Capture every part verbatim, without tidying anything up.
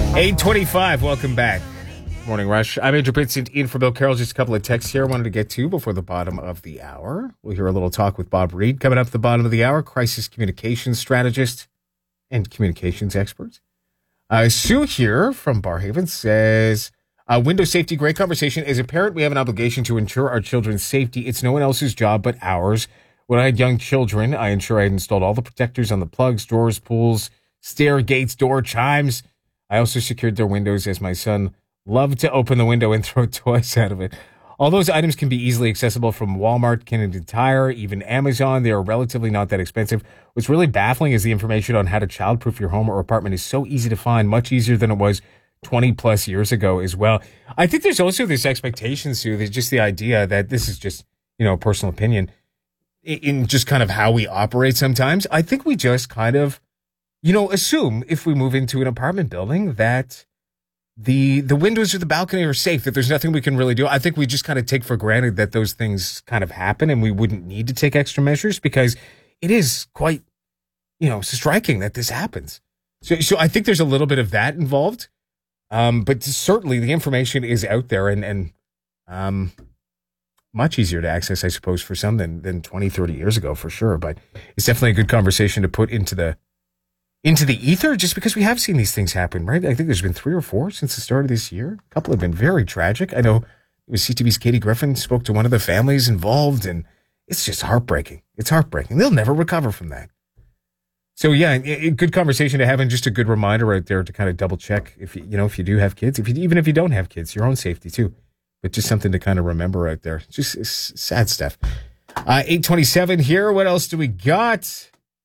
eight twenty-five, welcome back. Morning Rush. I'm Andrew Vincent, in for Bill Carroll. Just a couple of texts here I wanted to get to before the bottom of the hour. We'll hear a little talk with Bob Reed coming up at the bottom of the hour, crisis communications strategist and communications expert. Uh, Sue here from Barhaven says, uh, window safety, great conversation. As a parent, we have an obligation to ensure our children's safety. It's no one else's job but ours. When I had young children, I ensured I had installed all the protectors on the plugs, doors, pools, stair gates, door chimes. I also secured their windows as my son loved to open the window and throw toys out of it. All those items can be easily accessible from Walmart, Canadian Tire, even Amazon. They are relatively not that expensive. What's really baffling is the information on how to childproof your home or apartment is so easy to find, much easier than it was twenty plus years ago as well. I think there's also this expectation, Sue, there's just the idea that this is just, you know, personal opinion in just kind of how we operate sometimes. I think we just kind of, you know, assume if we move into an apartment building that the the windows or the balcony are safe, that there's nothing we can really do. I think we just kind of take for granted that those things kind of happen and we wouldn't need to take extra measures because it is quite, you know, striking that this happens. So, so I think there's a little bit of that involved. Um, but certainly the information is out there and, and um, much easier to access, I suppose, for some than, than twenty, thirty years ago, for sure. But it's definitely a good conversation to put into the into the ether, just because we have seen these things happen, right? I think there's been three or four since the start of this year. A couple have been very tragic. I know it was C T V's Katie Griffin spoke to one of the families involved, and it's just heartbreaking. It's heartbreaking. They'll never recover from that. So yeah, it, it, good conversation to have, and just a good reminder out there to kind of double check if you, you know, if you do have kids, if you, even if you don't have kids, your own safety too. But just something to kind of remember out there. Just it's sad stuff. Uh, eight twenty-seven here. What else do we got?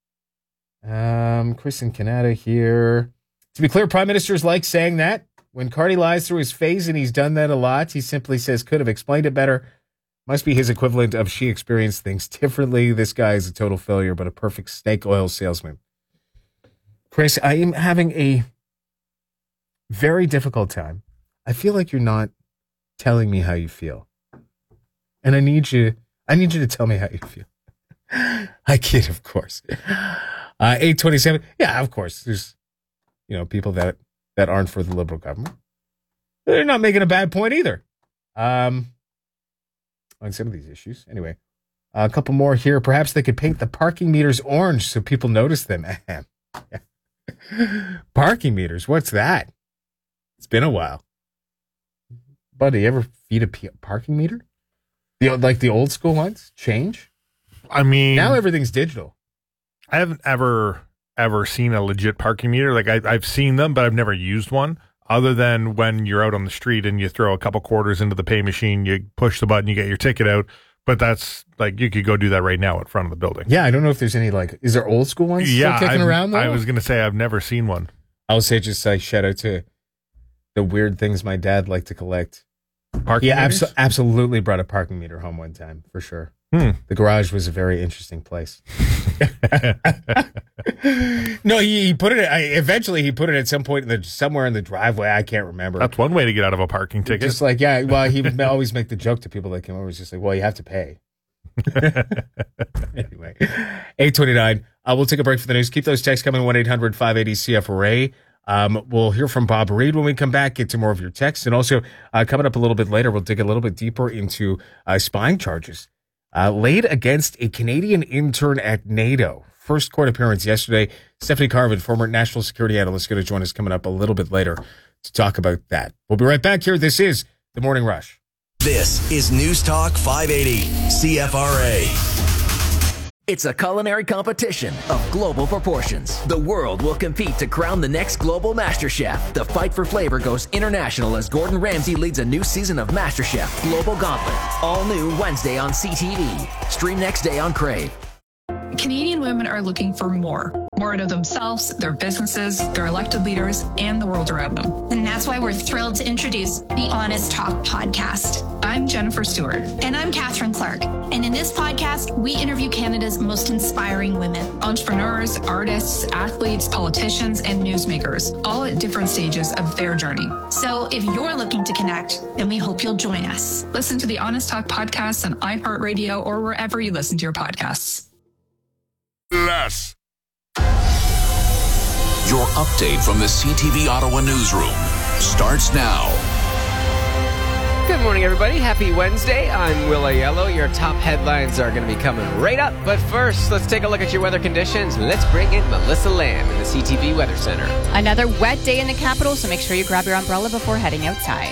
Um, Chris in Canada here. To be clear, Prime Minister's like saying that. When Carney lies through his face, and he's done that a lot, he simply says, could have explained it better. Must be his equivalent of she experienced things differently. This guy is a total failure, but a perfect snake oil salesman. Chris, I am having a very difficult time. I feel like you're not telling me how you feel. And I need you, I need you to tell me how you feel. I kid, of course. Uh, eight twenty-seven. Yeah, of course. There's, you know, people that, that aren't for the Liberal government. They're not making a bad point either. Um, on some of these issues. Anyway, uh, a couple more here. Perhaps they could paint the parking meters orange so people notice them. Parking meters. What's that? It's been a while. Buddy, you ever feed a p- parking meter? The, like the old school ones? Change? I mean, now everything's digital. I haven't ever, ever seen a legit parking meter. Like I, I've seen them, but I've never used one other than when you're out on the street and you throw a couple quarters into the pay machine, you push the button, you get your ticket out. But that's like, you could go do that right now in front of the building. Yeah. I don't know if there's any, like, is there old school ones yeah, still kicking I've, around though? I was going to say, I've never seen one. I'll say just like shout out to the weird things my dad liked to collect. Parking yeah, meters? abso- absolutely brought a parking meter home one time, for sure. Hmm. The garage was a very interesting place. no, he, he put it. I, eventually, he put it at some point in the somewhere in the driveway. I can't remember. That's one way to get out of a parking ticket. Just like yeah, well, he would always make the joke to people that came over. It's just like, well, you have to pay. Anyway, eight twenty nine. Uh, we'll take a break for the news. Keep those texts coming. One eight hundred five eighty C F R A. Um, we'll hear from Bob Reed when we come back, get to more of your texts. And also, uh, coming up a little bit later, we'll dig a little bit deeper into uh, spying charges uh, laid against a Canadian intern at NATO. First court appearance yesterday. Stephanie Carvin, former national security analyst, going to join us coming up a little bit later to talk about that. We'll be right back here. This is The Morning Rush. This is News Talk five eighty C F R A. It's a culinary competition of global proportions. The world will compete to crown the next global master chef. The fight for flavor goes international as Gordon Ramsay leads a new season of MasterChef Global Gauntlet. All new Wednesday on C T V. Stream next day on Crave. Canadian women are looking for more. More out of themselves, their businesses, their elected leaders, and the world around them. And that's why we're thrilled to introduce the Honest Talk podcast. I'm Jennifer Stewart. And I'm Catherine Clark. And in this podcast, we interview Canada's most inspiring women. Entrepreneurs, artists, athletes, politicians, and newsmakers, all at different stages of their journey. So if you're looking to connect, then we hope you'll join us. Listen to the Honest Talk podcast on iHeartRadio or wherever you listen to your podcasts. Less. Your update from the C T V Ottawa newsroom starts now. Good morning, everybody. Happy Wednesday. I'm Will Aiello. Your top headlines are going to be coming right up. But first, let's take a look at your weather conditions. Let's bring in Melissa Lamb in the C T V Weather Center. Another wet day in the capital, so make sure you grab your umbrella before heading outside.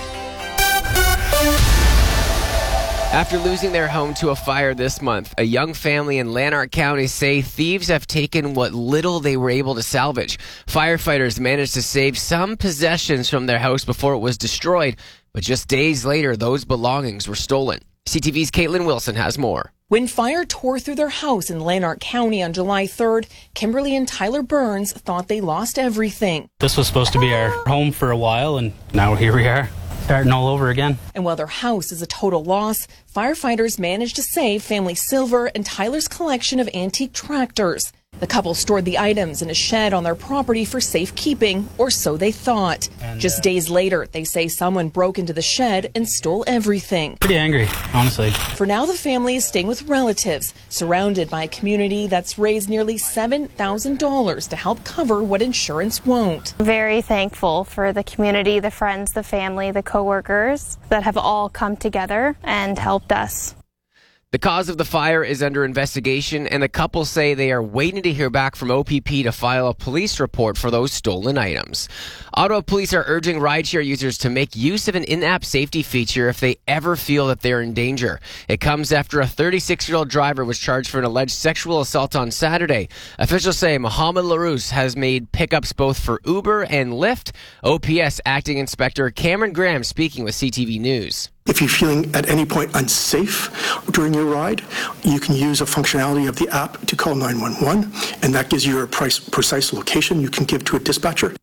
After losing their home to a fire this month, a young family in Lanark County say thieves have taken what little they were able to salvage. Firefighters managed to save some possessions from their house before it was destroyed, but just days later, those belongings were stolen. C T V's Caitlin Wilson has more. When fire tore through their house in Lanark County on July third, Kimberly and Tyler Burns thought they lost everything. This was supposed to be our home for a while, and now here we are, starting all over again. And while their house is a total loss, firefighters managed to save family silver and Tyler's collection of antique tractors. The couple stored the items in a shed on their property for safekeeping, or so they thought. And, Just uh, days later, they say someone broke into the shed and stole everything. Pretty angry, honestly. For now, the family is staying with relatives, surrounded by a community that's raised nearly seven thousand dollars to help cover what insurance won't. Very thankful for the community, the friends, the family, the coworkers that have all come together and helped us. The cause of the fire is under investigation, and the couple say they are waiting to hear back from O P P to file a police report for those stolen items. Ottawa police are urging rideshare users to make use of an in-app safety feature if they ever feel that they're in danger. It comes after a thirty-six-year-old driver was charged for an alleged sexual assault on Saturday. Officials say Mohammed Larousse has made pickups both for Uber and Lyft. O P S Acting Inspector Cameron Graham speaking with C T V News. If you're feeling at any point unsafe during your ride, you can use a functionality of the app to call nine one one, and that gives you a price, precise location you can give to a dispatcher.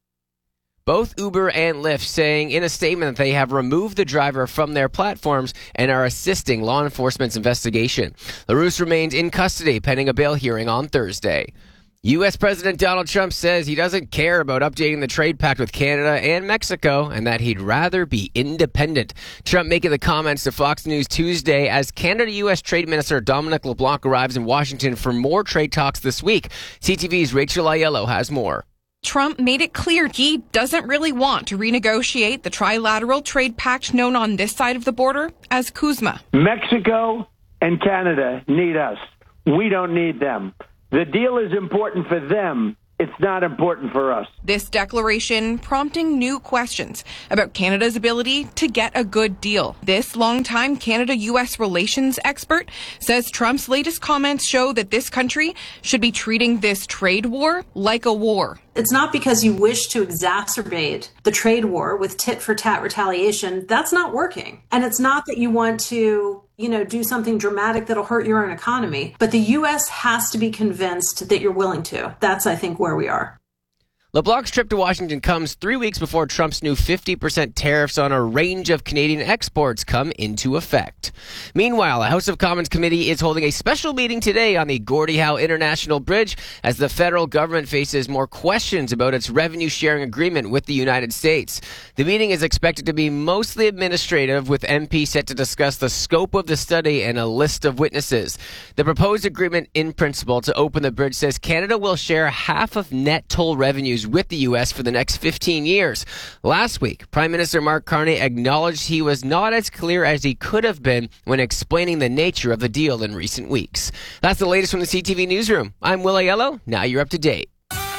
Both Uber and Lyft saying in a statement that they have removed the driver from their platforms and are assisting law enforcement's investigation. LaRousse remains in custody pending a bail hearing on Thursday. U S President Donald Trump says he doesn't care about updating the trade pact with Canada and Mexico and that he'd rather be independent. Trump making the comments to Fox News Tuesday as Canada-U S Trade Minister Dominic LeBlanc arrives in Washington for more trade talks this week. C T V's Rachel Aiello has more. Trump made it clear he doesn't really want to renegotiate the trilateral trade pact known on this side of the border as C U S M A. Mexico and Canada need us. We don't need them. The deal is important for them. It's not important for us. This declaration prompting new questions about Canada's ability to get a good deal. This longtime Canada-U S relations expert says Trump's latest comments show that this country should be treating this trade war like a war. It's not because you wish to exacerbate the trade war with tit-for-tat retaliation. That's not working. And it's not that you want to, you know, do something dramatic that'll hurt your own economy. But the U S has to be convinced that you're willing to. That's, I think, where we are. LeBlanc's trip to Washington comes three weeks before Trump's new fifty percent tariffs on a range of Canadian exports come into effect. Meanwhile, a House of Commons committee is holding a special meeting today on the Gordie Howe International Bridge as the federal government faces more questions about its revenue-sharing agreement with the United States. The meeting is expected to be mostly administrative, with M Ps set to discuss the scope of the study and a list of witnesses. The proposed agreement in principle to open the bridge says Canada will share half of net toll revenues with the U S for the next fifteen years. Last week, Prime Minister Mark Carney acknowledged he was not as clear as he could have been when explaining the nature of the deal in recent weeks. That's the latest from the C T V Newsroom. I'm Will Aiello. Now you're up to date.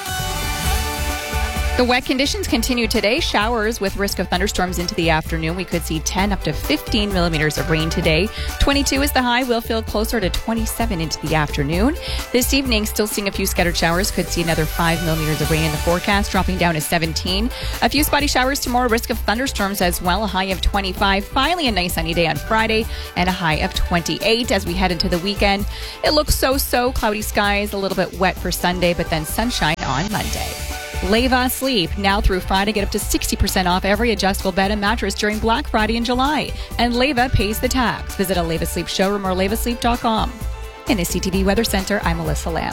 The wet conditions continue today. Showers with risk of thunderstorms into the afternoon. We could see ten up to fifteen millimeters of rain today. twenty-two is the high. We'll feel closer to twenty-seven into the afternoon. This evening, still seeing a few scattered showers. Could see another five millimeters of rain in the forecast, dropping down to seventeen. A few spotty showers tomorrow. Risk of thunderstorms as well. A high of twenty-five. Finally, a nice sunny day on Friday and a high of twenty-eight as we head into the weekend. It looks so-so. Cloudy skies, a little bit wet for Sunday, but then sunshine on Monday. Leva Sleep, now through Friday, get up to sixty percent off every adjustable bed and mattress during Black Friday in July. And Leva pays the tax. Visit a Leva Sleep showroom or leva sleep dot com. In the C T V Weather Center, I'm Melissa Lamb.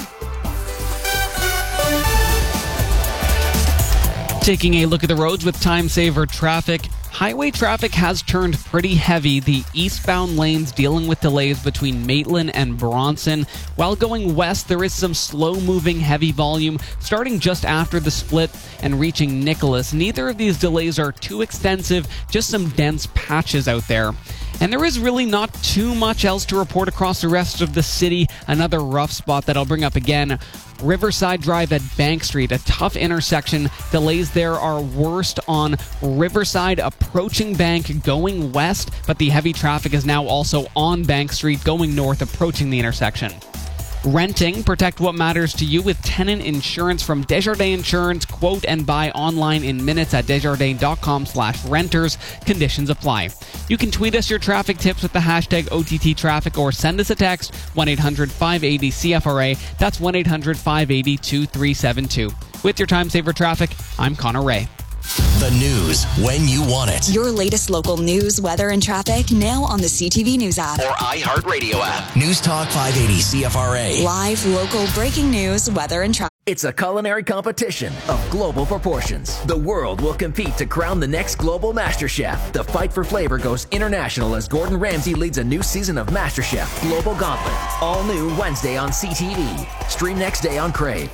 Taking a look at the roads with time saver traffic. highway traffic has turned pretty heavy. The eastbound lanes dealing with delays between Maitland and Bronson. While going west, there is some slow-moving heavy volume starting just after the split and reaching Nicholas. Neither of these delays are too extensive, just some dense patches out there. And there is really not too much else to report across the rest of the city. Another rough spot that I'll bring up again. Riverside Drive at Bank Street, a tough intersection. Delays there are worst on Riverside approaching Bank going west, but the heavy traffic is now also on Bank Street going north approaching the intersection. Renting, protect what matters to you with tenant insurance from Desjardins Insurance. Quote and buy online in minutes at desjardins.com slash renters. Conditions apply. You can tweet us your traffic tips with the hashtag O T T traffic or send us a text one eight hundred five eight zero C F R A. That's one eight hundred five eight zero two three seven two. With your Time Saver Traffic, I'm Connor Ray. The news when you want it. Your latest local news, weather, and traffic now on the C T V News app. Or iHeartRadio app. News Talk five eighty C F R A. Live, local, breaking news, weather, and traffic. It's a culinary competition of global proportions. The world will compete to crown the next global master chef. The fight for flavor goes international as Gordon Ramsay leads a new season of MasterChef Global Gauntlet. All new Wednesday on C T V. Stream next day on Crave.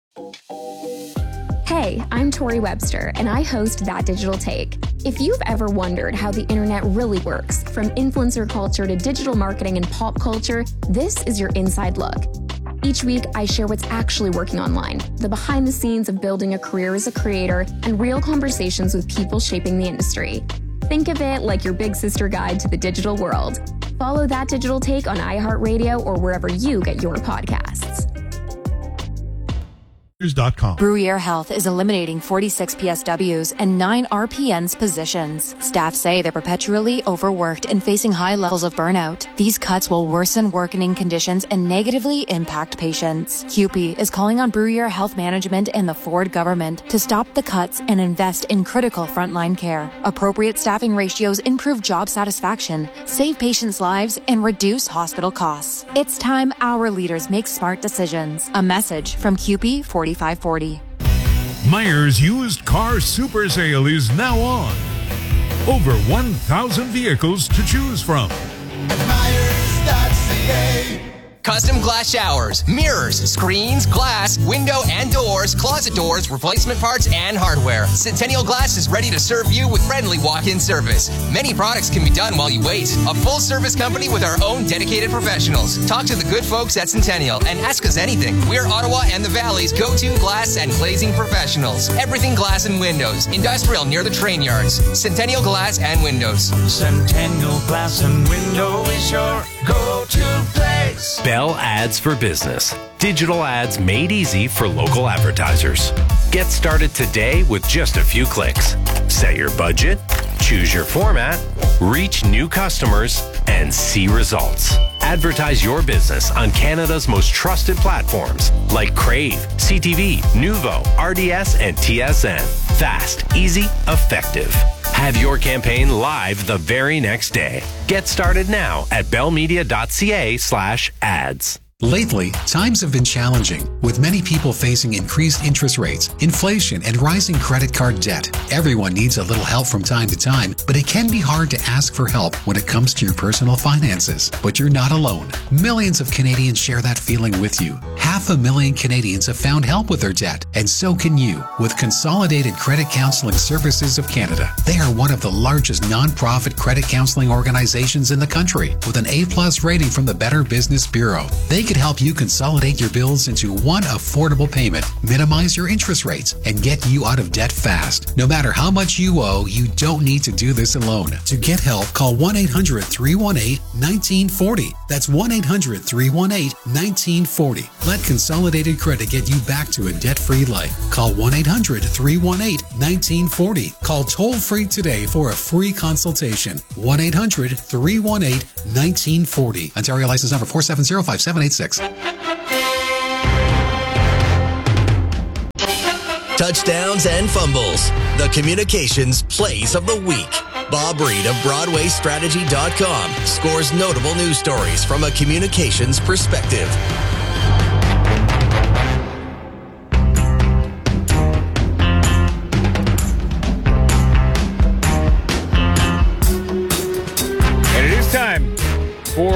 Hey, I'm Tori Webster, and I host That Digital Take. If you've ever wondered how the internet really works, from influencer culture to digital marketing and pop culture, this is your inside look. Each week, I share what's actually working online, the behind the scenes of building a career as a creator, and real conversations with people shaping the industry. Think of it like your big sister guide to the digital world. Follow That Digital Take on iHeartRadio or wherever you get your podcasts. Bruyere Health is eliminating forty-six P S Ws and nine R P Ns positions. Staff say they're perpetually overworked and facing high levels of burnout. These cuts will worsen working conditions and negatively impact patients. C U P E is calling on Bruyere Health Management and the Ford government to stop the cuts and invest in critical frontline care. Appropriate staffing ratios improve job satisfaction, save patients' lives, and reduce hospital costs. It's time our leaders make smart decisions. A message from C U P E forty-five forty. Myers Used Car Super Sale is now on. Over one thousand vehicles to choose from. Myers dot C A. Custom glass showers, mirrors, screens, glass, window and doors, closet doors, replacement parts, and hardware. Centennial Glass is ready to serve you with friendly walk-in service. Many products can be done while you wait. A full-service company with our own dedicated professionals. Talk to the good folks at Centennial and ask us anything. We're Ottawa and the Valley's go-to glass and glazing professionals. Everything glass and windows. Industrial near the train yards. Centennial Glass and Windows. Centennial Glass and Window is your go-to place. Bell Ads for Business. Digital ads made easy for local advertisers. Get started today with just a few clicks. Set your budget, choose your format, reach new customers, and see results. Advertise your business on Canada's most trusted platforms like Crave, C T V, Nuvo, R D S, and T S N. Fast, easy, effective. Have your campaign live the very next day. Get started now at bellmedia.ca slash ads. Lately, times have been challenging, with many people facing increased interest rates, inflation, and rising credit card debt. Everyone needs a little help from time to time, but it can be hard to ask for help when it comes to your personal finances. But you're not alone. Millions of Canadians share that feeling with you. Half a million Canadians have found help with their debt, and so can you with Consolidated Credit Counseling Services of Canada. They are one of the largest non-profit credit counseling organizations in the country, with an A-plus rating from the Better Business Bureau. They could help you consolidate your bills into one affordable payment, minimize your interest rates, and get you out of debt fast. No matter how much you owe, you don't need to do this alone. To get help, call one eight hundred three one eight one nine four zero. That's one eight hundred three one eight one nine four zero. Let Consolidated Credit get you back to a debt-free life. Call one eight hundred three one eight one nine four zero. Call toll-free today for a free consultation. one eight hundred three one eight one nine four zero. Ontario license number four seven zero five seven eight six. Touchdowns and fumbles. The communications plays of the week. Bob Reed of Broadway Strategy dot com scores notable news stories from a communications perspective.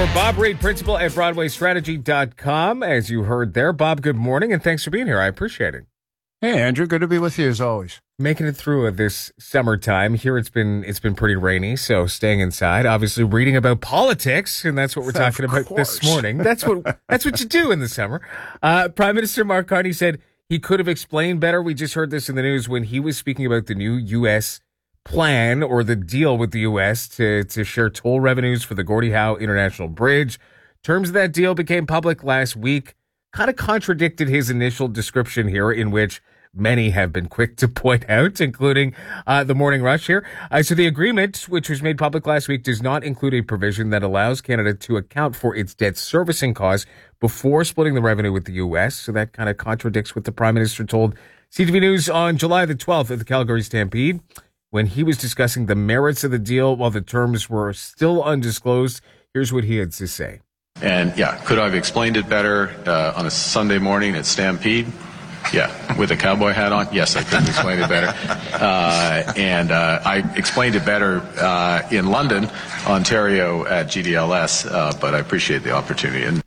Bob Reed, principal at Broadway Strategy dot com. As you heard there, Bob, good morning, and thanks for being here. I appreciate it. Hey, Andrew, good to be with you as always. Making it through this summertime. Here it's been it's been pretty rainy, so staying inside. Obviously reading about politics, and that's what we're talking Of about course. this morning. That's what that's what you do in the summer. Uh, Prime Minister Mark Carney said he could have explained better. We just heard this in the news when he was speaking about the new U S plan or the deal with the U S to, to share toll revenues for the Gordie Howe International Bridge. Terms of that deal became public last week. Kind of contradicted his initial description here, in which many have been quick to point out, including uh, the Morning Rush here. Uh, so the agreement, which was made public last week, does not include a provision that allows Canada to account for its debt servicing costs before splitting the revenue with the U S. So that kind of contradicts what the Prime Minister told C T V News on July the twelfth at the Calgary Stampede, when he was discussing the merits of the deal while the terms were still undisclosed. Here's what he had to say. And yeah, could I have explained it better uh, on a Sunday morning at Stampede? Yeah, with a cowboy hat on? Yes, I could have explained it better. Uh, and uh, I explained it better uh, in London, Ontario at G D L S, uh, but I appreciate the opportunity. And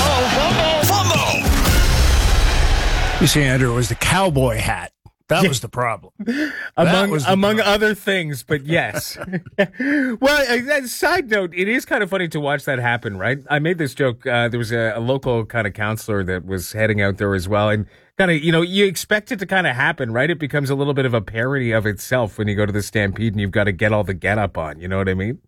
You see, Andrew, it was the cowboy hat. That was the problem. among was the among problem. other things, but yes. Well, a, a side note, it is kind of funny to watch that happen, right? I made this joke. Uh, there was a, a local kind of counselor that was heading out there as well, and kind of, you know, you expect it to kind of happen, right? It becomes a little bit of a parody of itself when you go to the Stampede and you've got to get all the get up on. You know what I mean?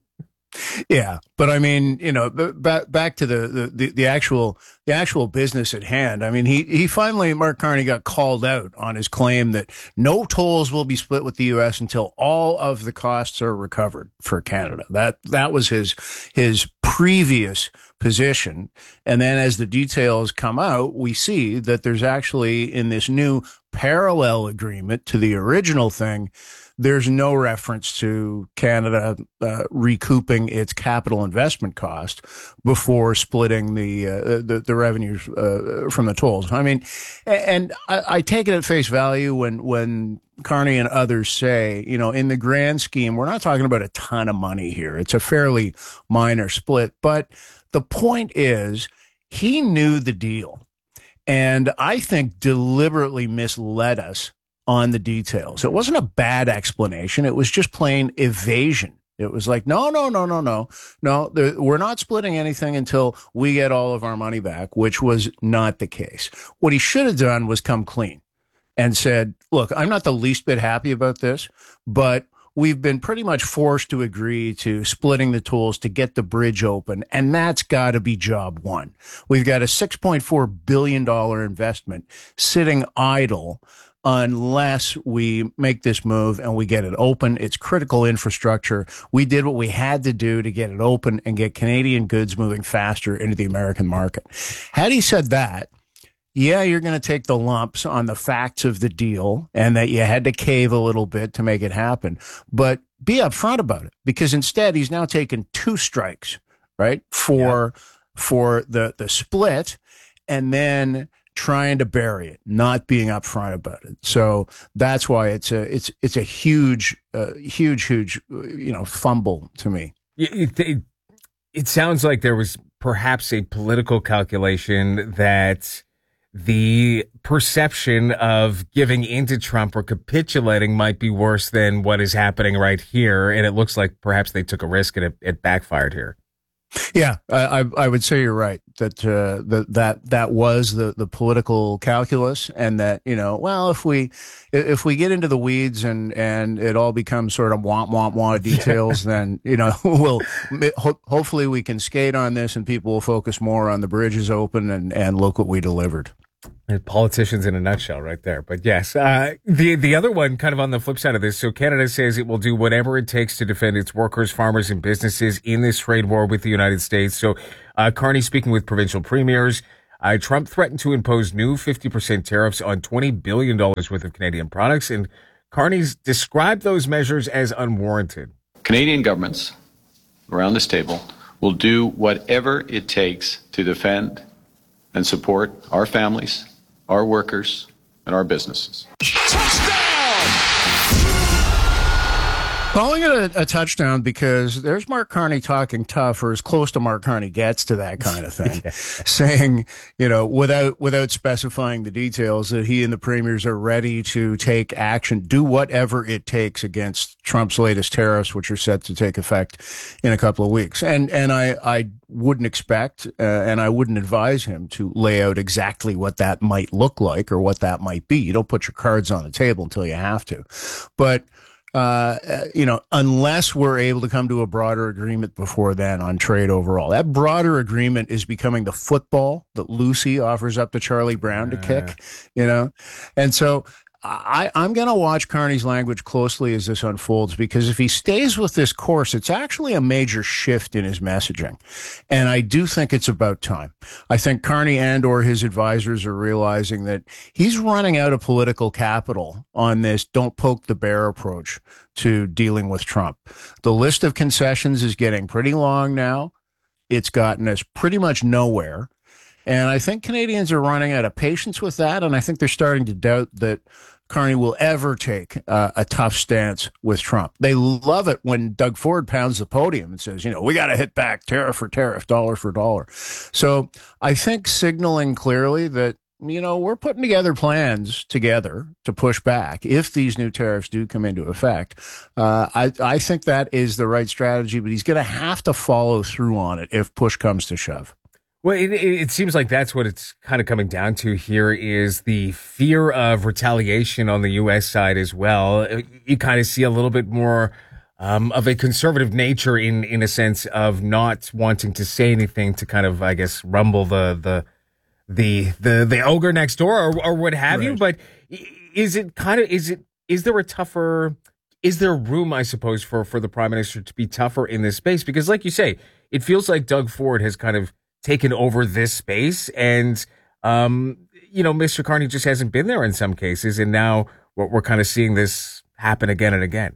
Yeah, but I mean, you know, back back to the, the, the, the actual the actual business at hand. I mean, he he finally, Mark Carney, got called out on his claim that no tolls will be split with the U S until all of the costs are recovered for Canada. That that was his his previous position. And then as the details come out, we see that there's actually, in this new parallel agreement to the original thing, there's no reference to Canada uh, recouping its capital investment cost before splitting the uh, the, the revenues uh, from the tolls. I mean, and I, I take it at face value when when Carney and others say, you know, in the grand scheme, we're not talking about a ton of money here. It's a fairly minor split. But the point is, he knew the deal, and I think deliberately misled us on the details. It wasn't a bad explanation. It was just plain evasion. It was like, no, no, no, no, no, no, there, we're not splitting anything until we get all of our money back, which was not the case. What he should have done was come clean and said, look, I'm not the least bit happy about this, but we've been pretty much forced to agree to splitting the tolls to get the bridge open, and that's got to be job one. We've got a six point four billion dollars investment sitting idle unless we make this move and we get it open. It's critical infrastructure. We did what we had to do to get it open and get Canadian goods moving faster into the American market. Had he said that, yeah, you're going to take the lumps on the facts of the deal and that you had to cave a little bit to make it happen, but be upfront about it, because instead he's now taken two strikes, right, for yeah. for the the split, and then trying to bury it, not being upfront about it. So that's why it's a it's it's a huge, uh, huge, huge, you know, fumble to me. It, it, it sounds like there was perhaps a political calculation that the perception of giving into Trump or capitulating might be worse than what is happening right here, and it looks like perhaps they took a risk and it, it backfired here. Yeah, I, I would say you're right that uh, that that that was the, the political calculus, and that, you know, well, if we if we get into the weeds and, and it all becomes sort of want want want details, then, you know, we'll ho- hopefully we can skate on this and people will focus more on the bridge is open and, and look what we delivered. Politicians in a nutshell right there. But yes, uh, the the other one kind of on the flip side of this. So Canada says it will do whatever it takes to defend its workers, farmers, and businesses in this trade war with the United States. So uh, Carney speaking with provincial premiers. Uh, Trump threatened to impose new fifty percent tariffs on twenty billion dollars worth of Canadian products. And Carney's described those measures as unwarranted. Canadian governments around this table will do whatever it takes to defend and support our families, our workers, and our businesses. Calling it a, a touchdown because there's Mark Carney talking tough, or as close to Mark Carney gets to that kind of thing, yeah. saying, you know, without without specifying the details, that he and the premiers are ready to take action, do whatever it takes against Trump's latest tariffs, which are set to take effect in a couple of weeks. And and I, I wouldn't expect uh, and I wouldn't advise him to lay out exactly what that might look like or what that might be. You don't put your cards on the table until you have to. But Uh, you know, unless we're able to come to a broader agreement before then on trade overall. That broader agreement is becoming the football that Lucy offers up to Charlie Brown to kick, you know? And so I, I'm going to watch Carney's language closely as this unfolds, because if he stays with this course, it's actually a major shift in his messaging. And I do think it's about time. I think Carney and or his advisors are realizing that he's running out of political capital on this don't poke the bear approach to dealing with Trump. The list of concessions is getting pretty long now. It's gotten us pretty much nowhere. And I think Canadians are running out of patience with that, and I think they're starting to doubt that Carney will ever take uh, a tough stance with Trump. They love it when Doug Ford pounds the podium and says, you know, we got to hit back tariff for tariff, dollar for dollar. So I think signaling clearly that, you know, we're putting together plans together to push back if these new tariffs do come into effect. Uh, I, I think that is the right strategy, but he's going to have to follow through on it if push comes to shove. Well, it, it seems like that's what it's kind of coming down to here, is the fear of retaliation on the U S side as well. You kind of see a little bit more um, of a conservative nature in, in a sense of not wanting to say anything to kind of, I guess, rumble the the the the, the ogre next door or, or what have right. you. But is it kind of is it is there a tougher is there room, I suppose, for for the prime minister to be tougher in this space? Because, like you say, it feels like Doug Ford has kind of taken over this space, and um, you know, Mister Carney just hasn't been there in some cases, and now we're, we're kind of seeing this happen again and again.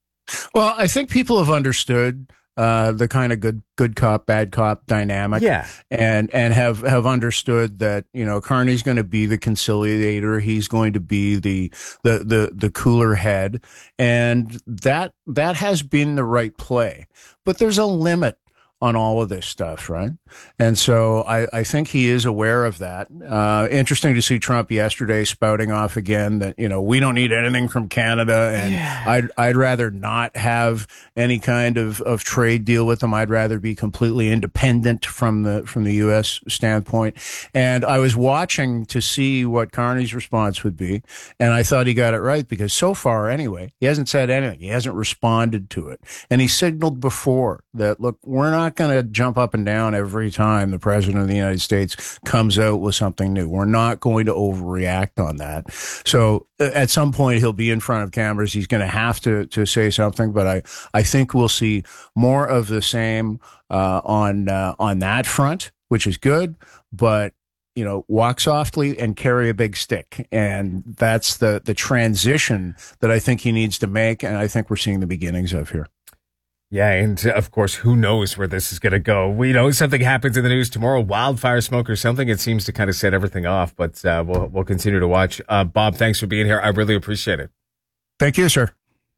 Well, I think people have understood uh, the kind of good good cop, bad cop dynamic, yeah, and and have have understood that, you know, Carney's going to be the conciliator, he's going to be the the the the cooler head, and that that has been the right play. But there's a limit on all of this stuff, right? And so I, I think he is aware of that. Uh, interesting to see Trump yesterday spouting off again that, you know, we don't need anything from Canada, and yeah. I'd I'd rather not have any kind of, of trade deal with them. I'd rather be completely independent from the from the U S standpoint. And I was watching to see what Carney's response would be, and I thought he got it right, because so far anyway, he hasn't said anything. He hasn't responded to it. And he signaled before that, look, we're not going to jump up and down every time the president of the United States comes out with something new. We're not going to overreact on that. So uh, at some point he'll be in front of cameras. He's going to have to to say something, but I I think we'll see more of the same uh, on uh, on that front, which is good. But you know, walk softly and carry a big stick, and that's the the transition that I think he needs to make, and I think we're seeing the beginnings of here. Yeah, and uh, of course, who knows where this is going to go? We know something happens in the news tomorrow, wildfire smoke or something. It seems to kind of set everything off, but uh, we'll we'll continue to watch. Uh, Bob, thanks for being here. I really appreciate it. Thank you, sir.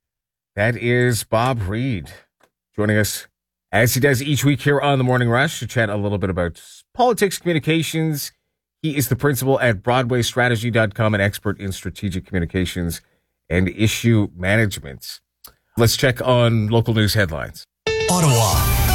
That is Bob Reed joining us, as he does each week here on The Morning Rush, to chat a little bit about politics, communications. He is the principal at Broadway Strategy dot com, an expert in strategic communications and issue management. Let's check on local news headlines. Ottawa,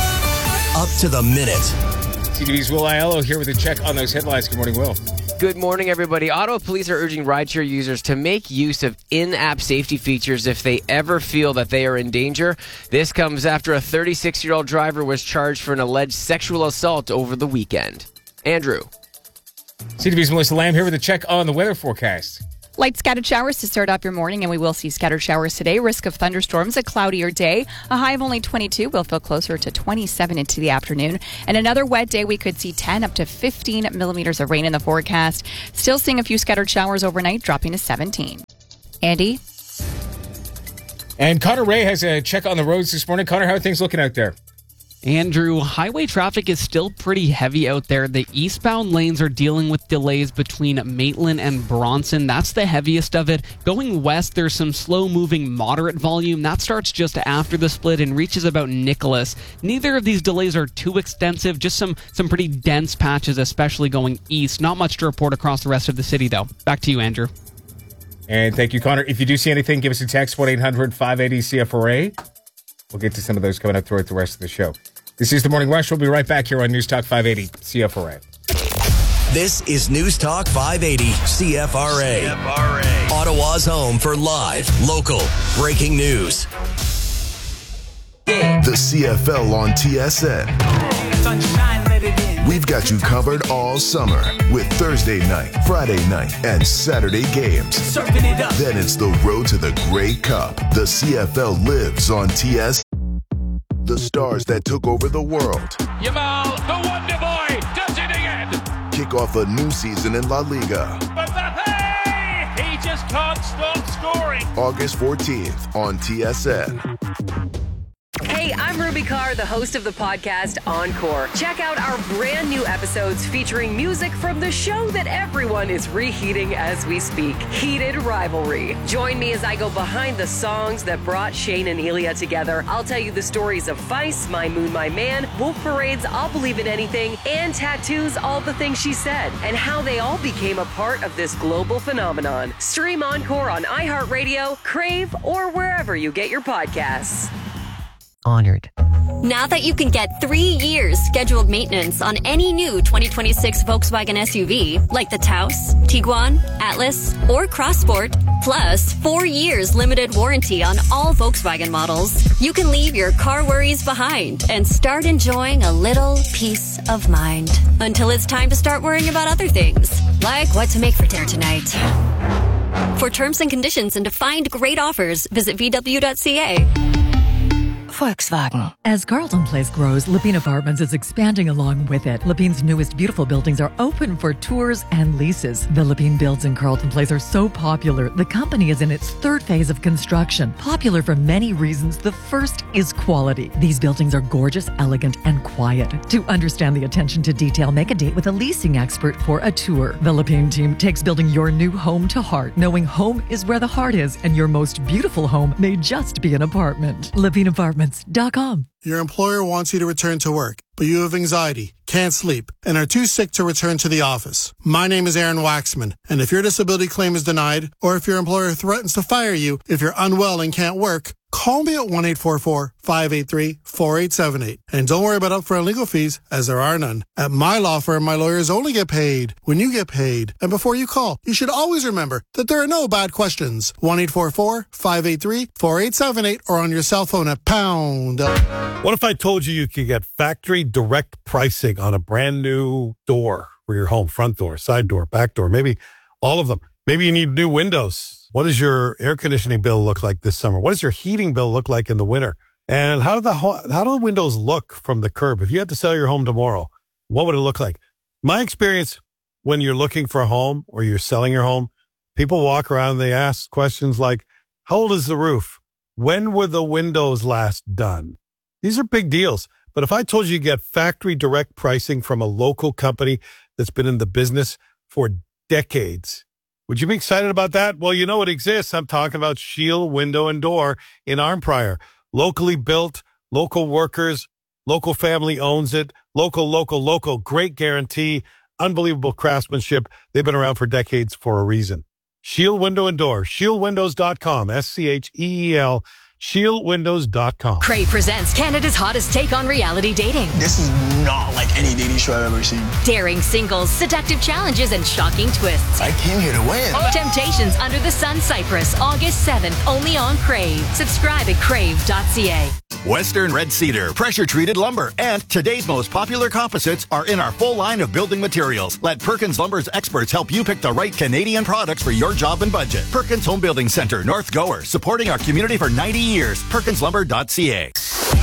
up to the minute. C T V's Will Aiello here with a check on those headlines. Good morning, Will. Good morning, everybody. Ottawa police are urging rideshare users to make use of in-app safety features if they ever feel that they are in danger. This comes after a thirty-six-year-old driver was charged for an alleged sexual assault over the weekend. Andrew. C T V's Melissa Lamb here with a check on the weather forecast. Light scattered showers to start off your morning, and we will see scattered showers today. Risk of thunderstorms, a cloudier day. A high of only twenty-two. We'll feel closer to twenty-seven into the afternoon. And another wet day, we could see ten up to fifteen millimeters of rain in the forecast. Still seeing a few scattered showers overnight, dropping to seventeen. Andy? And Connor Ray has a check on the roads this morning. Connor, how are things looking out there? Andrew, highway traffic is still pretty heavy out there. The eastbound lanes are dealing with delays between Maitland and Bronson. That's the heaviest of it. Going west, there's some slow-moving moderate volume. That starts just after the split and reaches about Nicholas. Neither of these delays are too extensive, just some, some pretty dense patches, especially going east. Not much to report across the rest of the city, though. Back to you, Andrew. And thank you, Connor. If you do see anything, give us a text, one eight hundred five eight zero C F R A. We'll get to some of those coming up throughout the rest of the show. This is The Morning Rush. We'll be right back here on News Talk five eighty C F R A. This is News Talk five eighty C F R A. C F R A. Ottawa's home for live, local, breaking news. The C F L on T S N. We've got you covered all summer with Thursday night, Friday night, and Saturday games. Then it's the road to the Grey Cup. The C F L lives on T S N. The stars that took over the world. Yamal, the Wonder Boy, does it again. Kick off a new season in La Liga. Mbappe, he just can't stop scoring. August fourteenth on T S N. Hey, I'm Ruby Carr, the host of the podcast Encore. Check out our brand new episodes featuring music from the show that everyone is reheating as we speak, Heated Rivalry. Join me as I go behind the songs that brought Shane and Ilya together. I'll tell you the stories of Vice, My Moon, My Man, Wolf Parade's I'll Believe in Anything, and Tattoo's All the Things She Said, and how they all became a part of this global phenomenon. Stream Encore on iHeartRadio, Crave, or wherever you get your podcasts. Honored. Now that you can get three years scheduled maintenance on any new twenty twenty-six Volkswagen S U V, like the Taos, Tiguan, Atlas, or Crossport, plus four years limited warranty on all Volkswagen models, you can leave your car worries behind and start enjoying a little peace of mind. Until it's time to start worrying about other things, like what to make for dinner tonight. For terms and conditions and to find great offers, visit v w dot c a. Volkswagen. As Carlton Place grows, Lepine Apartments is expanding along with it. Lepine's newest beautiful buildings are open for tours and leases. The Lepine builds in Carlton Place are so popular, the company is in its third phase of construction. Popular for many reasons. The first is quality. These buildings are gorgeous, elegant, and quiet. To understand the attention to detail, make a date with a leasing expert for a tour. The Lepine team takes building your new home to heart, knowing home is where the heart is, and your most beautiful home may just be an apartment. Lepine Apartments. Com. Your employer wants you to return to work, but you have anxiety, can't sleep, and are too sick to return to the office. My name is Aaron Waxman, and if your disability claim is denied, or if your employer threatens to fire you if you're unwell and can't work, call me at one eight four four, five eight three, four eight seven eight. And don't worry about upfront legal fees, as there are none. At my law firm, my lawyers only get paid when you get paid. And before you call, you should always remember that there are no bad questions. one eight four four, five eight three, four eight seven eight or on your cell phone at pound. What if I told you you could get factory direct pricing on a brand new door for your home, front door, side door, back door, maybe all of them? Maybe you need new windows. What does your air conditioning bill look like this summer? What does your heating bill look like in the winter? And how do the how do the windows look from the curb? If you had to sell your home tomorrow, what would it look like? My experience when you're looking for a home or you're selling your home, people walk around and they ask questions like, how old is the roof? When were the windows last done? These are big deals. But if I told you you get factory direct pricing from a local company that's been in the business for decades, would you be excited about that? Well, you know it exists. I'm talking about Shield Window and Door in Arnprior. Locally built, local workers, local family owns it. Local, local, local. Great guarantee. Unbelievable craftsmanship. They've been around for decades for a reason. Shield Window and Door. shield windows dot com. S C H E E L. shield windows dot com. Crave presents Canada's hottest take on reality dating. This is not like any dating show I've ever seen. Daring singles, seductive challenges, and shocking twists. I came here to win. Temptations Under the Sun Cyprus, August seventh, only on Crave. Subscribe at crave dot c a. Western Red Cedar, pressure-treated lumber, and today's most popular composites are in our full line of building materials. Let Perkins Lumber's experts help you pick the right Canadian products for your job and budget. Perkins Home Building Center, North Gower, supporting our community for ninety years. perkins lumber dot c a.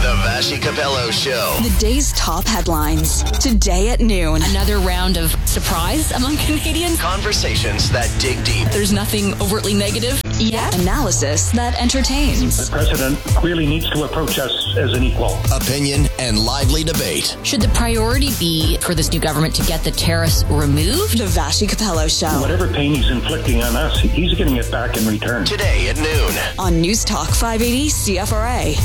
The Vashi Capello Show. The day's top headlines. Today at noon. Another round of surprise among Canadians. Conversations that dig deep. There's nothing overtly negative yet. Analysis that entertains. The president clearly needs to approach us as an equal. Opinion and lively debate. Should the priority be for this new government to get the tariffs removed? The Vashi Capello Show. Whatever pain he's inflicting on us, he's getting it back in return. Today at noon. On News Talk five eighty C F R A.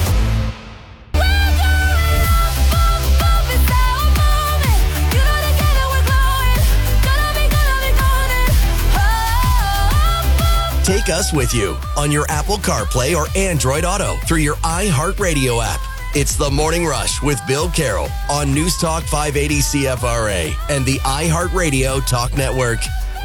Take us with you on your Apple CarPlay or Android Auto through your iHeartRadio app. It's The Morning Rush with Bill Carroll on News Talk five eighty C F R A and the iHeartRadio Talk Network.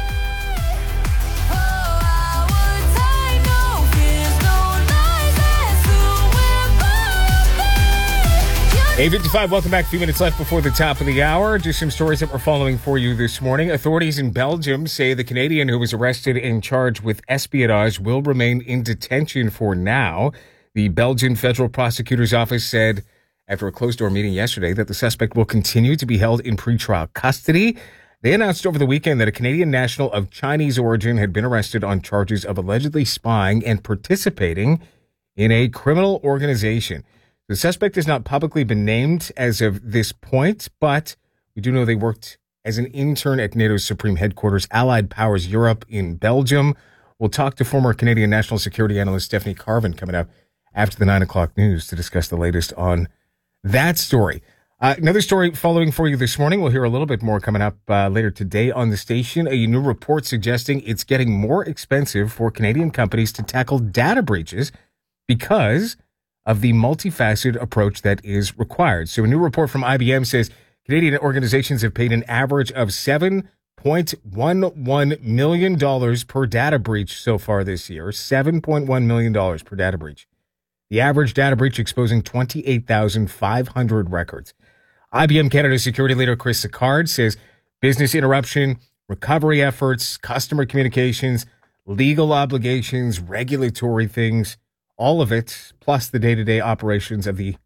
eight fifty-five, welcome back. A few minutes left before the top of the hour. Just some stories that we're following for you this morning. Authorities in Belgium say the Canadian who was arrested and charged with espionage will remain in detention for now. The Belgian Federal Prosecutor's Office said after a closed-door meeting yesterday that the suspect will continue to be held in pretrial custody. They announced over the weekend that a Canadian national of Chinese origin had been arrested on charges of allegedly spying and participating in a criminal organization. The suspect has not publicly been named as of this point, but we do know they worked as an intern at NATO's Supreme Headquarters, Allied Powers Europe in Belgium. We'll talk to former Canadian national security analyst Stephanie Carvin coming up after the nine o'clock news to discuss the latest on that story. Uh, another story following for you this morning. We'll hear a little bit more coming up uh, later today on the station. A new report suggesting it's getting more expensive for Canadian companies to tackle data breaches because of the multifaceted approach that is required. So a new report from I B M says Canadian organizations have paid an average of seven point one one million dollars per data breach so far this year. seven point one million dollars per data breach. The average data breach exposing twenty-eight thousand five hundred records. I B M Canada security leader Chris Sicard says business interruption, recovery efforts, customer communications, legal obligations, regulatory things, all of it, plus the day-to-day operations of the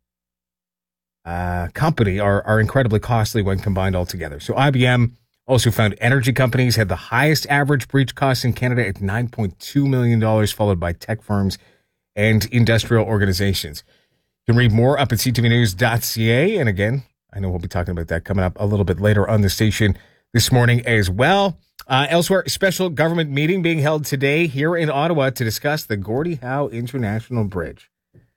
uh, company are, are incredibly costly when combined all together. So I B M also found energy companies had the highest average breach costs in Canada at nine point two million dollars, followed by tech firms and industrial organizations. You can read more up at c t v news dot c a. And again, I know we'll be talking about that coming up a little bit later on the station this morning as well. Uh, elsewhere, special government meeting being held today here in Ottawa to discuss the Gordie Howe International Bridge.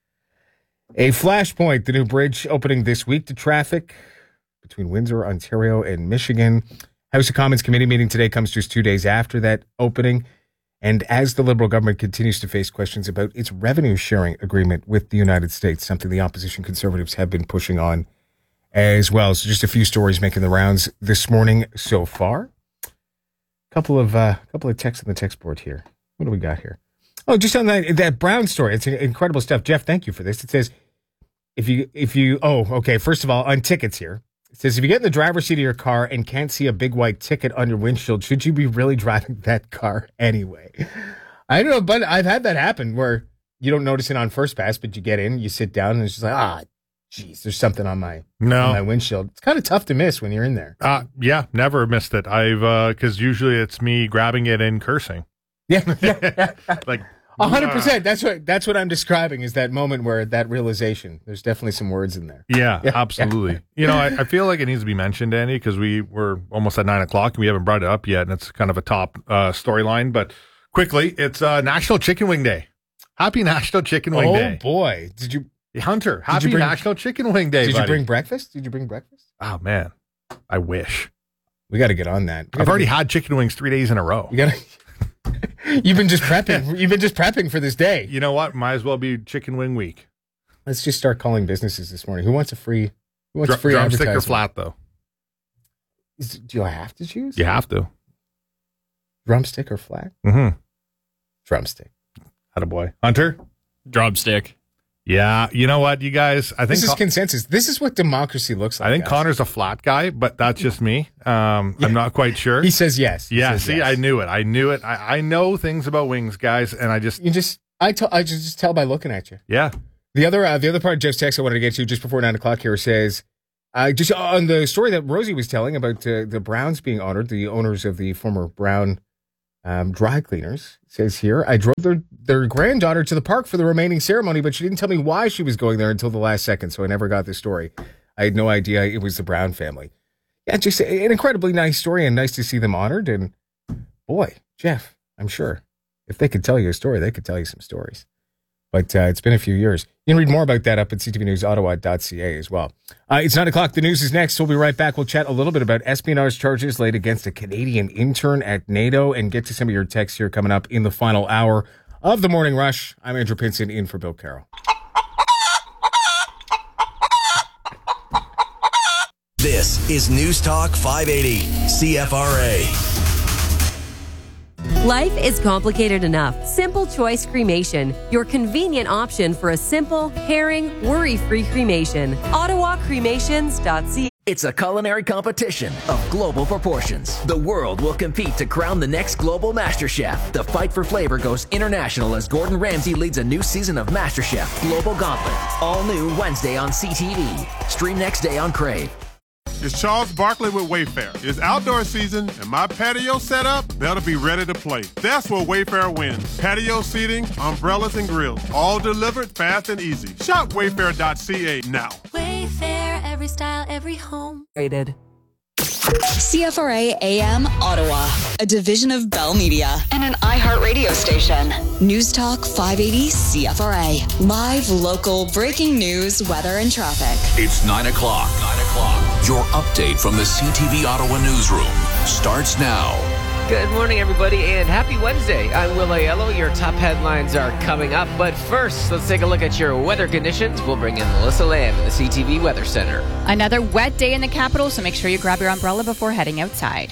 A flashpoint, the new bridge opening this week to traffic between Windsor, Ontario, and Michigan. House of Commons committee meeting today comes just two days after that opening. And as the Liberal government continues to face questions about its revenue sharing agreement with the United States, something the opposition Conservatives have been pushing on as well. So just a few stories making the rounds this morning so far. Couple of uh, couple of texts on the text board here. What do we got here? Oh, just on that that Brown story. It's incredible stuff. Jeff, thank you for this. It says if you if you oh okay. First of all, on tickets here, it says if you get in the driver's seat of your car and can't see a big white ticket on your windshield, should you be really driving that car anyway? I don't know, but I've had that happen where you don't notice it on first pass, but you get in, you sit down, and it's just like ah. Jeez, there's something on my no. on my windshield. It's kind of tough to miss when you're in there. Uh, yeah, never missed it. I've uh, because usually it's me grabbing it and cursing. Yeah, yeah. like a hundred percent. That's what that's what I'm describing is that moment where that realization. There's definitely some words in there. Yeah, yeah absolutely. Yeah. You know, I, I feel like it needs to be mentioned, Andy, because we were almost at nine o'clock and we haven't brought it up yet, and it's kind of a top uh, storyline. But quickly, it's uh, National Chicken Wing Day. Happy National Chicken Wing oh, Day! Oh boy, did you? Hunter, happy bring, National Chicken Wing Day, Did buddy. you bring breakfast? Did you bring breakfast? Oh, man. I wish. We got to get on that. I've already get... had chicken wings three days in a row. You gotta... You've been just prepping. You've been just prepping for this day. You know what? Might as well be Chicken Wing Week. Let's just start calling businesses this morning. Who wants a free Who wants Dr- a free drumstick advertisement? or flat, though? Is, do I have to choose? You have to. Drumstick or flat? Mm-hmm. Drumstick. Attaboy. Hunter? Drumstick. Yeah, you know what, you guys? I think this is Con- consensus. This is what democracy looks like. I think guys. Connor's a flat guy, but that's just me. Um, yeah. I'm not quite sure. He says yes. He yeah, says see, yes. I knew it. I knew it. I, I know things about wings, guys, and I just you just I, t- I just tell by looking at you. Yeah, The other uh, the other part of Jeff's text I wanted to get to just before nine o'clock here says, uh, just on the story that Rosie was telling about uh, the Browns being honored, the owners of the former Brown um, dry cleaners, it says here, I drove their, their granddaughter to the park for the remaining ceremony, but she didn't tell me why she was going there until the last second, so I never got the story. I had no idea it was the Brown family. Yeah, just an incredibly nice story and nice to see them honored. And boy, Jeff, I'm sure if they could tell you a story, they could tell you some stories. But uh, it's been a few years. You can read more about that up at c t v news ottawa dot c a as well. Uh, it's nine o'clock. The news is next. We'll be right back. We'll chat a little bit about espionage charges laid against a Canadian intern at NATO and get to some of your texts here coming up in the final hour of the Morning Rush. I'm Andrew Pinson in for Bill Carroll. This is News Talk five eighty, C F R A. Life is complicated enough. Simple Choice Cremation, your convenient option for a simple, caring, worry-free cremation. ottawa cremations dot c a. It's a culinary competition of global proportions. The world will compete to crown the next global MasterChef. The fight for flavor goes international as Gordon Ramsay leads a new season of MasterChef Global Gauntlet. All new Wednesday on C T V. Stream next day on Crave. It's Charles Barkley with Wayfair. It's outdoor season, and my patio setup, that'll be ready to play. That's where Wayfair wins. Patio seating, umbrellas, and grills, all delivered fast and easy. Shop wayfair dot c a now. Wayfair, every style, every home. Rated. C F R A A M Ottawa, a division of Bell Media and an iHeart radio station. News Talk five eighty C F R A. Live, local, breaking news, weather, and traffic. It's nine o'clock. nine o'clock. Your update from the C T V Ottawa newsroom starts now. Good morning, everybody, and happy Wednesday. I'm Will Aiello. Your top headlines are coming up, but first, let's take a look at your weather conditions. We'll bring in Melissa Lamb in the C T V Weather Center. Another wet day in the capital, so make sure you grab your umbrella before heading outside.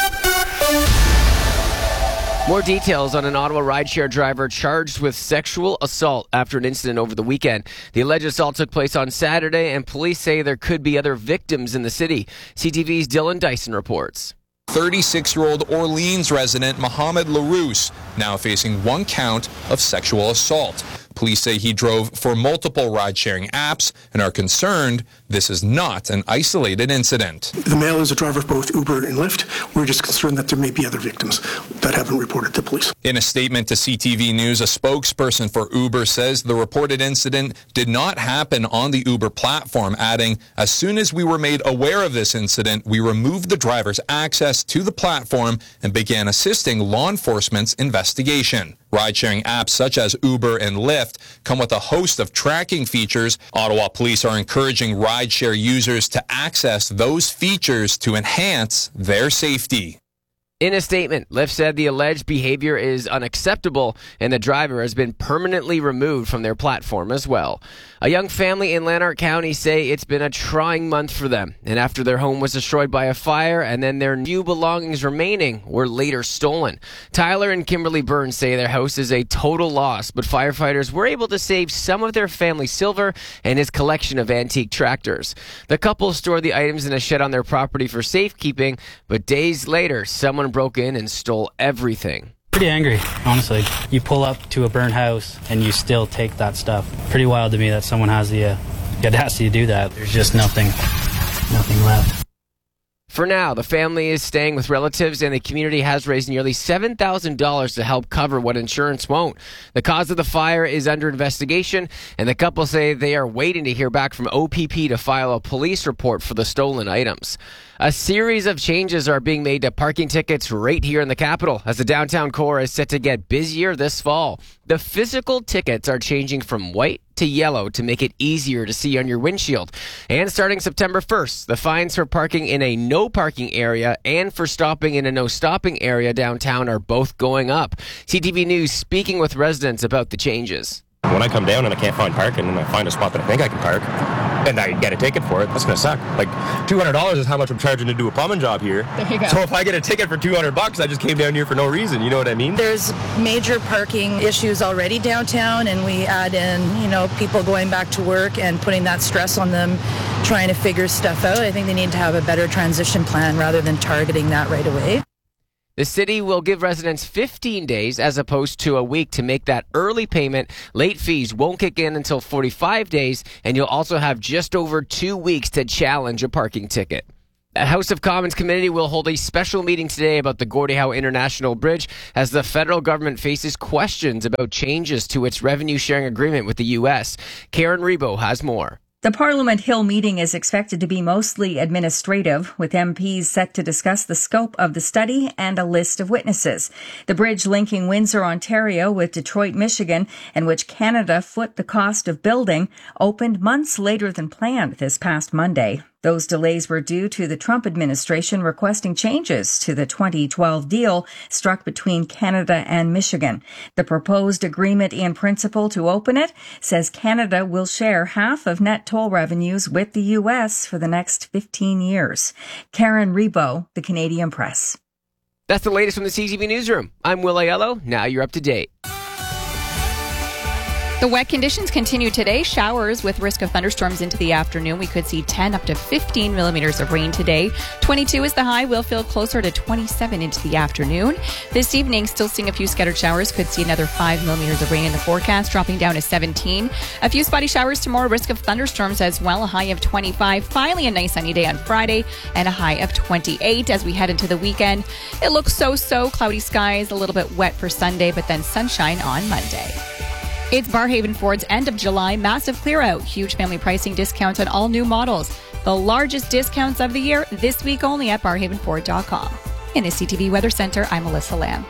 More details on an Ottawa rideshare driver charged with sexual assault after an incident over the weekend. The alleged assault took place on Saturday, and police say there could be other victims in the city. C T V's Dylan Dyson reports. thirty-six-year-old Orleans resident Mohamed LaRousse now facing one count of sexual assault. Police say he drove for multiple ride-sharing apps and are concerned this is not an isolated incident. The male is a driver of both Uber and Lyft. We're just concerned that there may be other victims that haven't reported to police. In a statement to C T V News, a spokesperson for Uber says the reported incident did not happen on the Uber platform, adding, as soon as we were made aware of this incident, we removed the driver's access to the platform and began assisting law enforcement's investigation. Ride-sharing apps such as Uber and Lyft come with a host of tracking features. Ottawa police are encouraging rideshare users to access those features to enhance their safety. In a statement, Lyft said the alleged behavior is unacceptable and the driver has been permanently removed from their platform as well. A young family in Lanark County say it's been a trying month for them, and after their home was destroyed by a fire and then their few belongings remaining were later stolen. Tyler and Kimberly Burns say their house is a total loss, but firefighters were able to save some of their family silver and his collection of antique tractors. The couple stored the items in a shed on their property for safekeeping, but days later, someone broke in and stole everything. Pretty angry, honestly. You pull up to a burnt house and you still take that stuff. Pretty wild to me that someone has the, uh, the audacity to do that. There's just nothing, nothing left. For now, the family is staying with relatives and the community has raised nearly seven thousand dollars to help cover what insurance won't. The cause of the fire is under investigation, and the couple say they are waiting to hear back from O P P to file a police report for the stolen items. A series of changes are being made to parking tickets right here in the capital as the downtown core is set to get busier this fall. The physical tickets are changing from white to yellow to make it easier to see on your windshield. And starting September first, the fines for parking in a no parking area and for stopping in a no stopping area downtown are both going up. C T V News speaking with residents about the changes. When I come down and I can't find parking and I find a spot that I think I can park and I get a ticket for it, that's going to suck. Like two hundred dollars is how much I'm charging to do a plumbing job here. There you go. So if I get a ticket for two hundred bucks, I just came down here for no reason. You know what I mean? There's major parking issues already downtown, and we add in, you know, people going back to work and putting that stress on them trying to figure stuff out. I think they need to have a better transition plan rather than targeting that right away. The city will give residents fifteen days as opposed to a week to make that early payment. Late fees won't kick in until forty-five days, and you'll also have just over two weeks to challenge a parking ticket. The House of Commons committee will hold a special meeting today about the Gordie Howe International Bridge as the federal government faces questions about changes to its revenue sharing agreement with the U S. Karen Rebo has more. The Parliament Hill meeting is expected to be mostly administrative, with M Ps set to discuss the scope of the study and a list of witnesses. The bridge linking Windsor, Ontario with Detroit, Michigan, and which Canada foot the cost of building, opened months later than planned this past Monday. Those delays were due to the Trump administration requesting changes to the twenty twelve deal struck between Canada and Michigan. The proposed agreement in principle to open it says Canada will share half of net toll revenues with the U S for the next fifteen years. Karen Rebo, The Canadian Press. That's the latest from the C T V Newsroom. I'm Will Aiello. Now you're up to date. The wet conditions continue today. Showers with risk of thunderstorms into the afternoon. We could see ten up to fifteen millimeters of rain today. twenty-two is the high. We'll feel closer to twenty-seven into the afternoon. This evening, still seeing a few scattered showers. Could see another five millimeters of rain in the forecast, dropping down to seventeen. A few spotty showers tomorrow. Risk of thunderstorms as well. A high of twenty-five. Finally, a nice sunny day on Friday and a high of twenty-eight. As we head into the weekend, it looks so-so. Cloudy skies, a little bit wet for Sunday, but then sunshine on Monday. It's Barhaven Ford's end of July massive clear out. Huge family pricing discounts on all new models. The largest discounts of the year this week only at barhaven ford dot com. In the C T V Weather Center, I'm Melissa Lamb.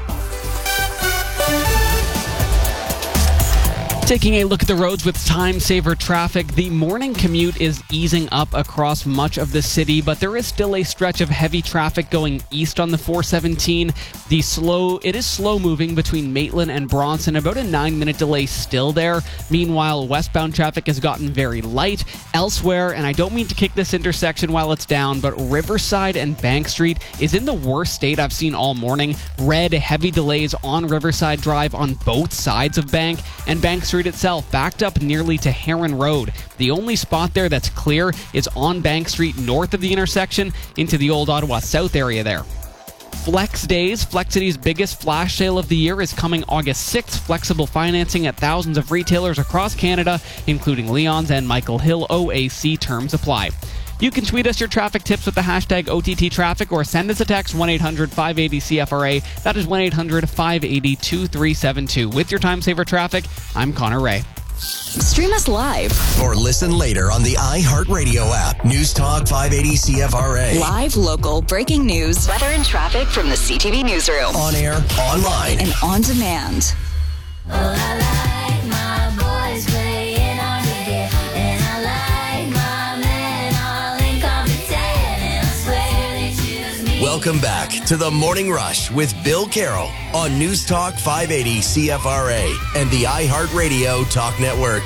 Taking a look at the roads with time saver traffic, the morning commute is easing up across much of the city, but there is still a stretch of heavy traffic going east on the four seventeen. The slow, it is slow moving between Maitland and Bronson, about a nine minute delay still there. Meanwhile, westbound traffic has gotten very light elsewhere, and I don't mean to kick this intersection while it's down, but Riverside and Bank Street is in the worst state I've seen all morning. Red, heavy delays on Riverside Drive on both sides of Bank, and Bank Street itself backed up nearly to Heron Road. The only spot there that's clear is on Bank Street north of the intersection into the old Ottawa South area there. Flex Days, Flexity's biggest flash sale of the year, is coming August sixth. Flexible financing at thousands of retailers across Canada, including Leon's and Michael Hill. O A C terms apply. You can tweet us your traffic tips with the hashtag O T T Traffic or send us a text one eight hundred five eight zero C F R A. That is one eight hundred five eight zero two three seven two. With your time saver traffic, I'm Connor Ray. Stream us live or listen later on the iHeartRadio app. News Talk five eighty C F R A. Live, local, breaking news, weather and traffic from the C T V Newsroom. On air, online, and on demand. Oh, I like my boys playing on the gear, and I like my men all incompetent, and I swear they choose me. Welcome back to the Morning Rush with Bill Carroll on News Talk five eighty C F R A and the iHeartRadio Talk Network.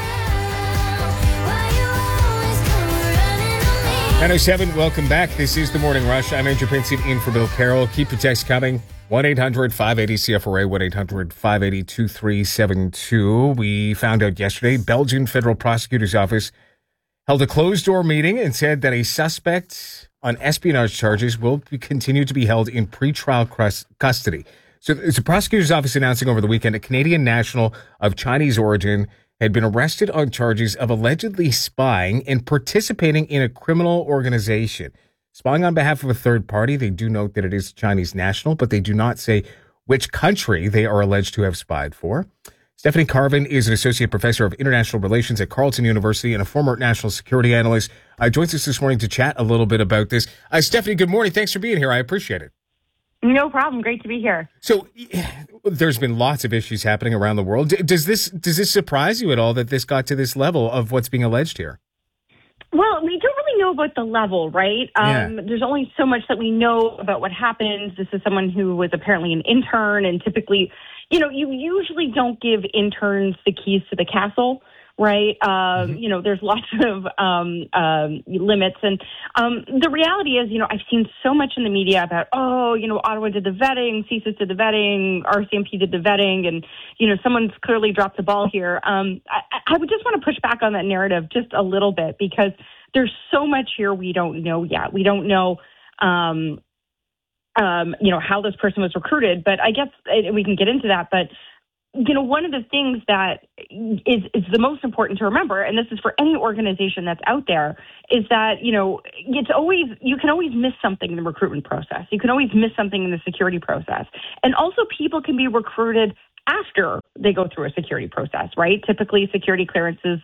nine oh seven, welcome back. This is the Morning Rush. I'm Andrew Pinson in for Bill Carroll. Keep your text coming. one eight hundred five eight zero C F R A, one eight hundred five eight zero two three seven two. We found out yesterday, Belgian Federal Prosecutor's Office held a closed-door meeting and said that a suspect on espionage charges will be, continue to be held in pretrial crus- custody. So it's the prosecutor's office announcing over the weekend a Canadian national of Chinese origin had been arrested on charges of allegedly spying and participating in a criminal organization. Spying on behalf of a third party. They do note that it is Chinese national, but they do not say which country they are alleged to have spied for. Stephanie Carvin is an associate professor of international relations at Carleton University and a former national security analyst. Uh, joins us this morning to chat a little bit about this. Uh, Stephanie, good morning. Thanks for being here. I appreciate it. No problem. Great to be here. So there's been lots of issues happening around the world. Does this does this surprise you at all that this got to this level of what's being alleged here? Well, we don't really know about the level, right? Yeah. Um, there's only so much that we know about what happens. This is someone who was apparently an intern, and typically, you know, you usually don't give interns the keys to the castle, right? Um, mm-hmm. You know, there's lots of um, um, limits. And um, the reality is, you know, I've seen so much in the media about, oh, you know, Ottawa did the vetting, C S I S did the vetting, R C M P did the vetting, and, you know, someone's clearly dropped the ball here. Um, I, I would just want to push back on that narrative just a little bit, because there's so much here we don't know yet. We don't know, um, um, you know, how this person was recruited. But I guess uh, we can get into that. But, you know, one of the things that is, is the most important to remember, and this is for any organization that's out there, is that, you know, it's always, you can always miss something in the recruitment process. You can always miss something in the security process. And also people can be recruited after they go through a security process, right? Typically security clearances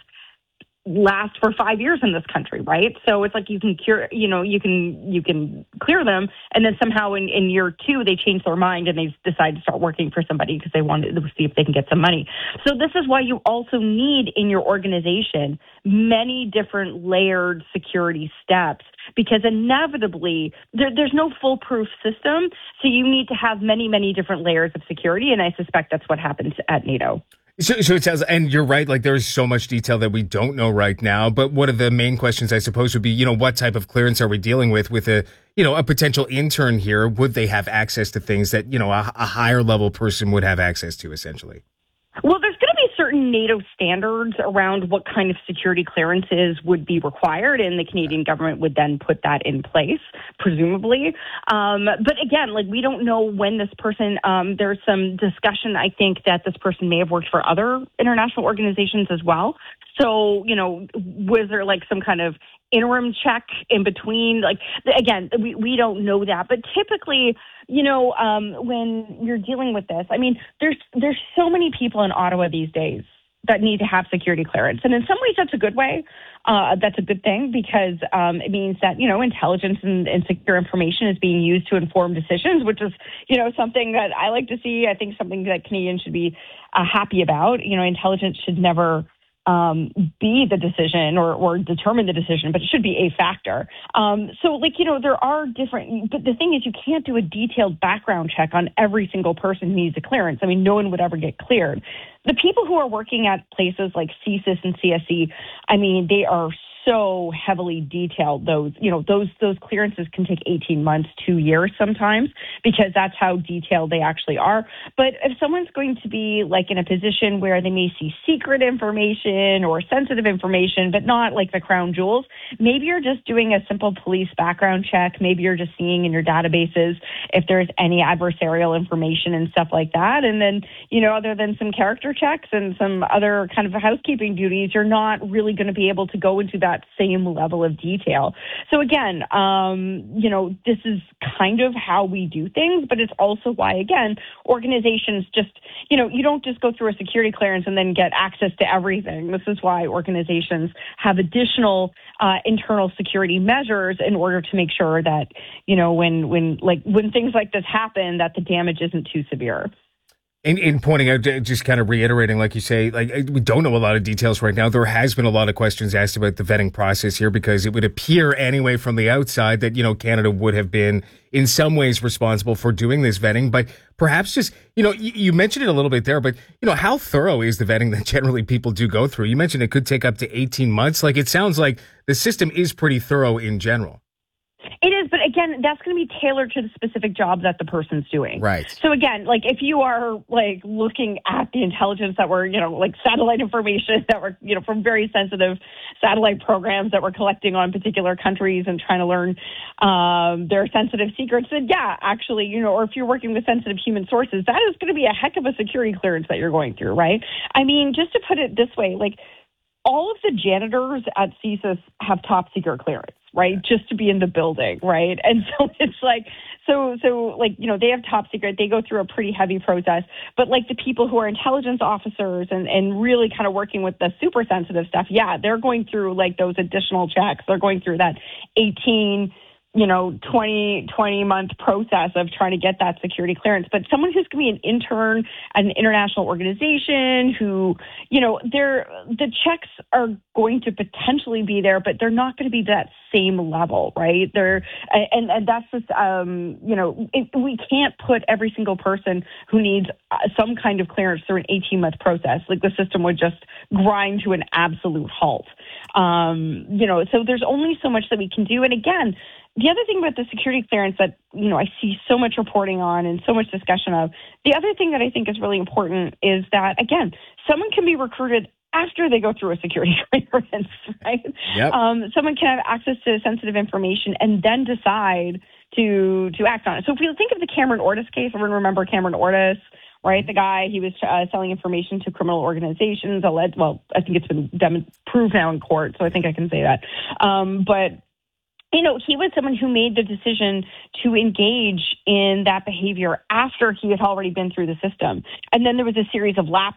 last for five years in this country, right? So it's like you can cure, you know, you can you can clear them, and then somehow in, in year two they change their mind and they decide to start working for somebody because they want to see if they can get some money. So this is why you also need in your organization many different layered security steps, because inevitably there, there's no foolproof system. So you need to have many, many different layers of security, and I suspect that's what happens at NATO. So, so it sounds, and you're right, like there's so much detail that we don't know right now. But one of the main questions, I suppose, would be, you know, what type of clearance are we dealing with with a, you know, a potential intern here? Would they have access to things that, you know, a, a higher level person would have access to, essentially? Well, there's going to be certain NATO standards around what kind of security clearances would be required, and the Canadian government would then put that in place, presumably. Um, but again, like we don't know when this person, um, there's some discussion, I think, that this person may have worked for other international organizations as well. So, you know, was there like some kind of interim check in between? Like, again, we, we don't know that. But typically, you know, um, when you're dealing with this, I mean, there's there's so many people in Ottawa these days that need to have security clearance. And in some ways, that's a good way. Uh, that's a good thing because um, it means that, you know, intelligence and, and secure information is being used to inform decisions, which is, you know, something that I like to see. I think something that Canadians should be uh, happy about. You know, intelligence should never um, be the decision or, or determine the decision, but it should be a factor. Um, so, like, you know, there are different, but the thing is you can't do a detailed background check on every single person who needs a clearance. I mean, no one would ever get cleared. The people who are working at places like C S I S and C S E, I mean, they are so heavily detailed. Those, you know, those those clearances can take eighteen months, two years sometimes, because that's how detailed they actually are. But if someone's going to be like in a position where they may see secret information or sensitive information, but not like the crown jewels, maybe you're just doing a simple police background check. Maybe you're just seeing in your databases if there's any adversarial information and stuff like that. And then, you know, other than some character checks and some other kind of housekeeping duties, you're not really going to be able to go into that same level of detail. So again, um, you know, this is kind of how we do things, but it's also why, again, organizations just, you know, you don't just go through a security clearance and then get access to everything. This is why organizations have additional uh, internal security measures in order to make sure that, you know, when, when, like, when things like this happen, that the damage isn't too severe. In, in pointing out, just kind of reiterating, like you say, like we don't know a lot of details right now. There has been a lot of questions asked about the vetting process here because it would appear anyway from the outside that, you know, Canada would have been in some ways responsible for doing this vetting. But perhaps just, you know, you, you mentioned it a little bit there, but, you know, how thorough is the vetting that generally people do go through? You mentioned it could take up to eighteen months. Like it sounds like the system is pretty thorough in general. It is, but again, that's going to be tailored to the specific job that the person's doing. Right. So again, like if you are like looking at the intelligence that we're, you know, like satellite information that we're, you know, from very sensitive satellite programs that we're collecting on particular countries and trying to learn um, their sensitive secrets, then yeah, actually, you know, or if you're working with sensitive human sources, that is going to be a heck of a security clearance that you're going through, right? I mean, just to put it this way, like all of the janitors at C S I S have top secret clearance, right? Just to be in the building, right? And so it's like, so, so like, you know, they have top secret, they go through a pretty heavy process, but like the people who are intelligence officers and, and really kind of working with the super sensitive stuff, yeah, they're going through like those additional checks. They're going through that eighteen, you know, twenty, twenty month process of trying to get that security clearance. But someone who's going to be an intern at an international organization who, you know, they're, the checks are going to potentially be there, but they're not going to be that same level, right? They're, and, and that's just, um, you know, it, we can't put every single person who needs some kind of clearance through an eighteen month process. Like the system would just grind to an absolute halt. Um, you know, so there's only so much that we can do. And again, the other thing about the security clearance that, you know, I see so much reporting on and so much discussion of, the other thing that I think is really important is that, again, someone can be recruited after they go through a security clearance, right? Yep. Um, someone can have access to sensitive information and then decide to to act on it. So if we think of the Cameron Ortis case, everyone remember Cameron Ortis, right? The guy, he was uh, selling information to criminal organizations. Alleged, well, I think it's been dem- proved now in court, so I think I can say that. Um, but you know, he was someone who made the decision to engage in that behavior after he had already been through the system. And then there was a series of lapses